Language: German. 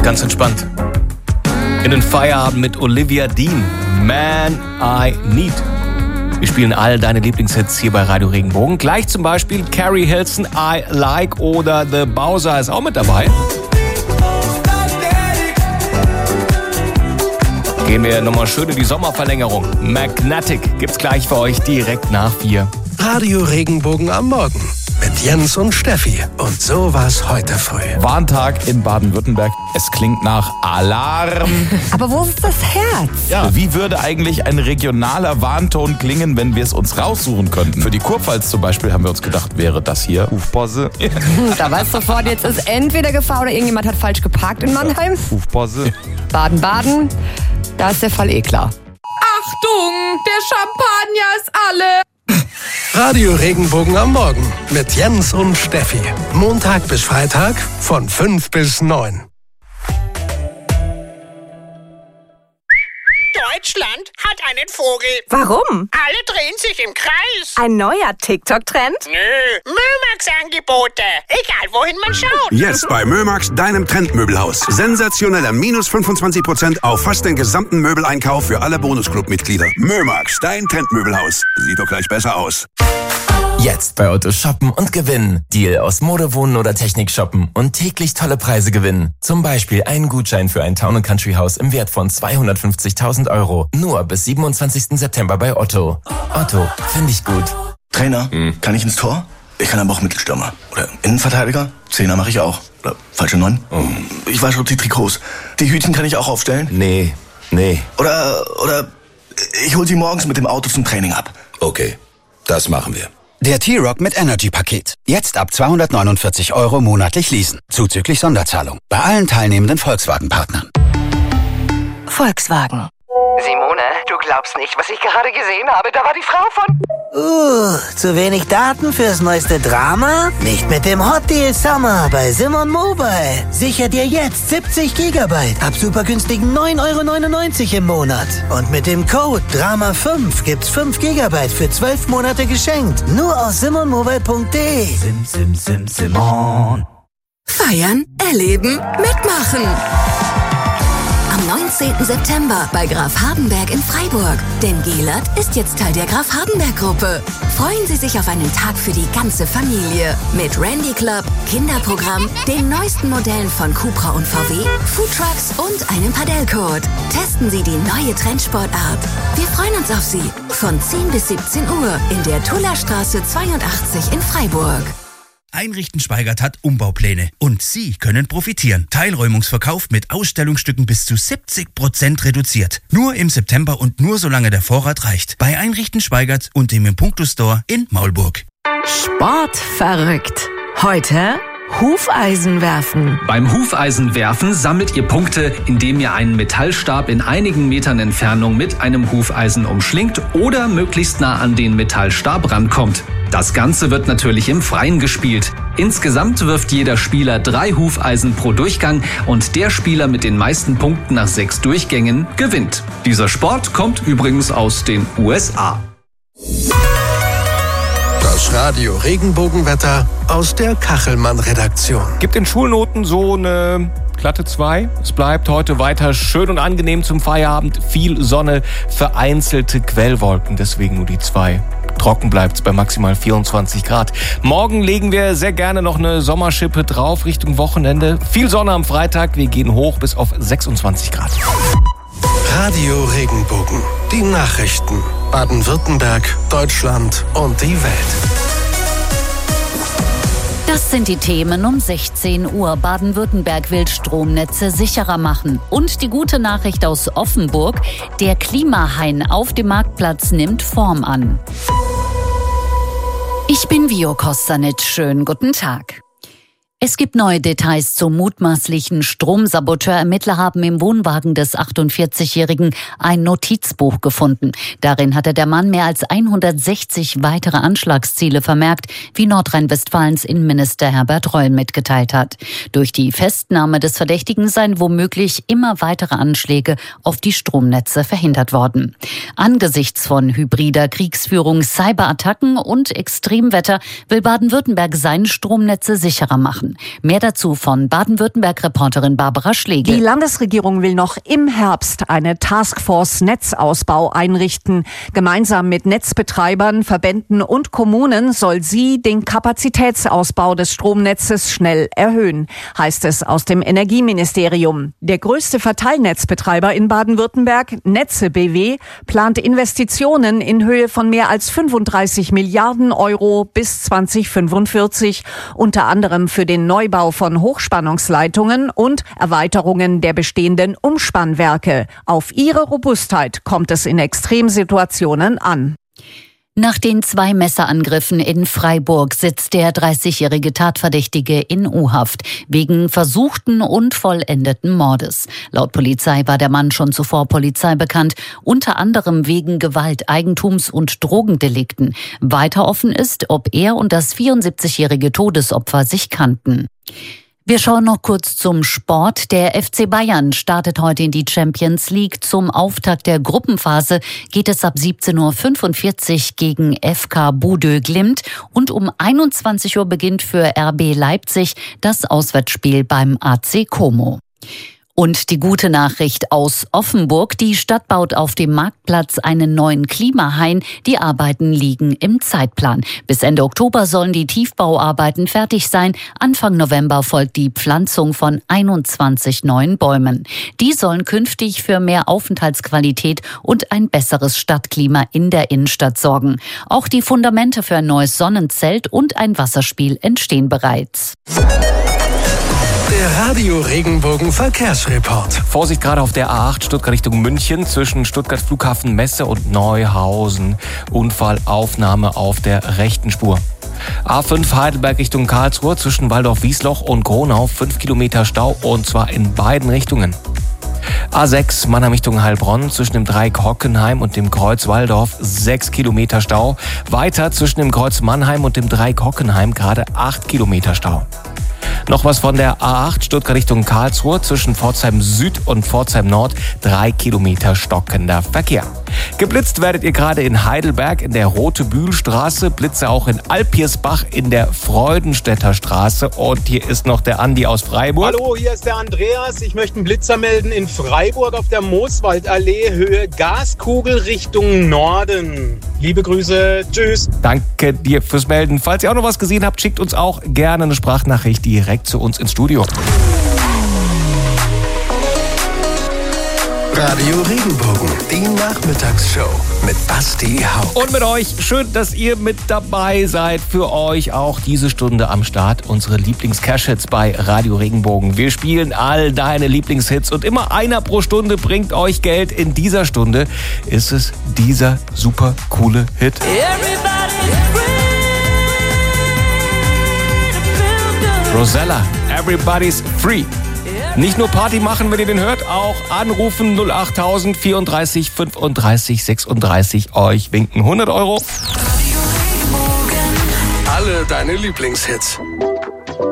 ganz entspannt. In den Feierabend mit Olivia Dean. Man I Need. Wir spielen all deine Lieblingshits hier bei Radio Regenbogen. Gleich zum Beispiel Carrie Hilson, I Like, oder The Bowser ist auch mit dabei. Gehen wir nochmal schön in die Sommerverlängerung. Magnetic gibt's gleich für euch direkt nach 4. Radio Regenbogen am Morgen mit Jens und Steffi. Und so war's heute früh. Warntag in Baden-Württemberg. Es klingt nach Alarm. Aber wo ist das Herz? Ja, wie würde eigentlich ein regionaler Warnton klingen, wenn wir es uns raussuchen könnten? Für die Kurpfalz zum Beispiel haben wir uns gedacht, wäre das hier Hufbosse. Da weißt du sofort, jetzt ist entweder Gefahr oder irgendjemand hat falsch geparkt in Mannheim. Hufbosse. Baden-Baden, da ist der Fall eh klar. Achtung, der Champagner ist alle. Radio Regenbogen am Morgen mit Jens und Steffi. Montag bis Freitag von 5 bis 9. Deutschland hat einen Vogel. Warum? Alle drehen sich im Kreis. Ein neuer TikTok-Trend? Nö, Mömax-Angebote. Egal, wohin man schaut. Jetzt bei Mömax, deinem Trendmöbelhaus. Sensationeller minus 25% auf fast den gesamten Möbeleinkauf für alle Bonusclub-Mitglieder. Mömax, dein Trendmöbelhaus. Sieht doch gleich besser aus. Jetzt bei Otto shoppen und gewinnen. Deal aus Mode, Wohnen oder Technik shoppen und täglich tolle Preise gewinnen. Zum Beispiel einen Gutschein für ein Town & Country Haus im Wert von 250.000 €. Nur bis 27. September bei Otto. Otto, finde ich gut. Trainer, kann ich ins Tor? Ich kann aber auch Mittelstürmer. Oder Innenverteidiger? Zehner mache ich auch. Oder falsche 9? Ich wasche die Trikots. Die Hütchen kann ich auch aufstellen? Nee. Oder ich hol sie morgens mit dem Auto zum Training ab. Okay, das machen wir. Der T-Rock mit Energy-Paket. Jetzt ab 249 € monatlich leasen. Zuzüglich Sonderzahlung. Bei allen teilnehmenden Volkswagen-Partnern. Volkswagen. Simone, du glaubst nicht, was ich gerade gesehen habe. Da war die Frau von... Zu wenig Daten fürs neueste Drama? Nicht mit dem Hot Deal Summer bei Simon Mobile. Sicher dir jetzt 70 GB ab super günstigen 9,99 € im Monat. Und mit dem Code DRAMA5 gibt's 5 GB für 12 Monate geschenkt. Nur auf simonmobile.de. Simon. Feiern, erleben, mitmachen. Am 19. September bei Graf Hardenberg in Freiburg. Denn Gelert ist jetzt Teil der Graf Hardenberg-Gruppe. Freuen Sie sich auf einen Tag für die ganze Familie. Mit Randy Club, Kinderprogramm, den neuesten Modellen von Cupra und VW, Foodtrucks und einem Padellcode. Testen Sie die neue Trendsportart. Wir freuen uns auf Sie. Von 10 bis 17 Uhr in der Tullerstraße 82 in Freiburg. Einrichten Schweigert hat Umbaupläne und Sie können profitieren. Teilräumungsverkauf mit Ausstellungsstücken bis zu 70% reduziert. Nur im September und nur solange der Vorrat reicht. Bei Einrichten Schweigert und dem Impuncto Store in Maulburg. Sport verrückt. Heute Hufeisenwerfen. Beim Hufeisenwerfen sammelt ihr Punkte, indem ihr einen Metallstab in einigen Metern Entfernung mit einem Hufeisen umschlingt oder möglichst nah an den Metallstab rankommt. Das Ganze wird natürlich im Freien gespielt. Insgesamt wirft jeder Spieler 3 Hufeisen pro Durchgang und der Spieler mit den meisten Punkten nach 6 Durchgängen gewinnt. Dieser Sport kommt übrigens aus den USA. Das Radio Regenbogenwetter aus der Kachelmann-Redaktion. Gibt in Schulnoten so eine glatte 2. Es bleibt heute weiter schön und angenehm zum Feierabend. Viel Sonne, vereinzelte Quellwolken, deswegen nur die 2. Trocken bleibt's bei maximal 24 Grad. Morgen legen wir sehr gerne noch eine Sommerschippe drauf Richtung Wochenende. Viel Sonne am Freitag, wir gehen hoch bis auf 26 Grad. Radio Regenbogen, die Nachrichten. Baden-Württemberg, Deutschland und die Welt. Das sind die Themen um 16 Uhr. Baden-Württemberg will Stromnetze sicherer machen. Und die gute Nachricht aus Offenburg: Der Klimahain auf dem Marktplatz nimmt Form an. Ich bin Vio Kostanic. Schönen guten Tag. Es gibt neue Details zum mutmaßlichen Stromsaboteur. Ermittler haben im Wohnwagen des 48-Jährigen ein Notizbuch gefunden. Darin hatte der Mann mehr als 160 weitere Anschlagsziele vermerkt, wie Nordrhein-Westfalens Innenminister Herbert Reul mitgeteilt hat. Durch die Festnahme des Verdächtigen seien womöglich immer weitere Anschläge auf die Stromnetze verhindert worden. Angesichts von hybrider Kriegsführung, Cyberattacken und Extremwetter will Baden-Württemberg seine Stromnetze sicherer machen. Jahren. Mehr dazu von Baden-Württemberg-Reporterin Barbara Schlegel. Die Landesregierung will noch im Herbst eine Taskforce Netzausbau einrichten. Gemeinsam mit Netzbetreibern, Verbänden und Kommunen soll sie den Kapazitätsausbau des Stromnetzes schnell erhöhen, heißt es aus dem Energieministerium. Der größte Verteilnetzbetreiber in Baden-Württemberg, Netze BW, plant Investitionen in Höhe von mehr als 35 Milliarden Euro bis 2045, unter anderem für den Neubau von Hochspannungsleitungen und Erweiterungen der bestehenden Umspannwerke. Auf ihre Robustheit kommt es in Extremsituationen an. Nach den 2 Messerangriffen in Freiburg sitzt der 30-jährige Tatverdächtige in U-Haft wegen versuchten und vollendeten Mordes. Laut Polizei war der Mann schon zuvor Polizei bekannt, unter anderem wegen Gewalt-, Eigentums- und Drogendelikten. Weiter offen ist, ob er und das 74-jährige Todesopfer sich kannten. Wir schauen noch kurz zum Sport. Der FC Bayern startet heute in die Champions League. Zum Auftakt der Gruppenphase geht es ab 17.45 Uhr gegen FK Bodø Glimt und um 21 Uhr beginnt für RB Leipzig das Auswärtsspiel beim AC Como. Und die gute Nachricht aus Offenburg. Die Stadt baut auf dem Marktplatz einen neuen Klimahain. Die Arbeiten liegen im Zeitplan. Bis Ende Oktober sollen die Tiefbauarbeiten fertig sein. Anfang November folgt die Pflanzung von 21 neuen Bäumen. Die sollen künftig für mehr Aufenthaltsqualität und ein besseres Stadtklima in der Innenstadt sorgen. Auch die Fundamente für ein neues Sonnenzelt und ein Wasserspiel entstehen bereits. Der Radio Regenbogen Verkehrsreport. Vorsicht gerade auf der A8 Stuttgart Richtung München zwischen Stuttgart Flughafen Messe und Neuhausen. Unfallaufnahme auf der rechten Spur. A5 Heidelberg Richtung Karlsruhe zwischen Waldorf-Wiesloch und Gronau 5 Kilometer Stau und zwar in beiden Richtungen. A6 Mannheim Richtung Heilbronn zwischen dem Dreieck Hockenheim und dem Kreuz Walldorf 6 Kilometer Stau. Weiter zwischen dem Kreuz Mannheim und dem Dreieck Hockenheim gerade 8 Kilometer Stau. Noch was von der A8 Stuttgart Richtung Karlsruhe zwischen Pforzheim Süd und Pforzheim Nord 3 Kilometer stockender Verkehr. Geblitzt werdet ihr gerade in Heidelberg in der Rote-Bühl-Straße, Blitze auch in Alpiersbach in der Freudenstädter Straße und hier ist noch der Andi aus Freiburg. Hallo, hier ist der Andreas. Ich möchte einen Blitzer melden in Freiburg auf der Mooswaldallee, Höhe Gaskugel Richtung Norden. Liebe Grüße, tschüss. Danke dir fürs Melden. Falls ihr auch noch was gesehen habt, schickt uns auch gerne eine Sprachnachricht direkt zu uns ins Studio. Radio Regenbogen, die Nachmittagsshow mit Basti Hauck. Und mit euch, schön, dass ihr mit dabei seid. Für euch auch diese Stunde am Start. Unsere Lieblings-Cash-Hits bei Radio Regenbogen. Wir spielen all deine Lieblingshits und immer einer pro Stunde bringt euch Geld. In dieser Stunde ist es dieser super coole Hit. Rosella, Everybody's Free. Nicht nur Party machen, wenn ihr den hört, auch anrufen 08000 34 35 36. Euch winken 100 €. Alle deine Lieblingshits.